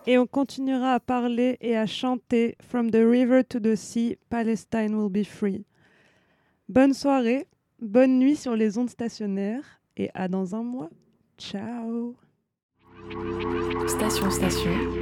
Et on continuera à parler et à chanter From the river to the sea, Palestine will be free. Bonne soirée, bonne nuit sur les ondes stationnaires et à dans un mois. Ciao. Station.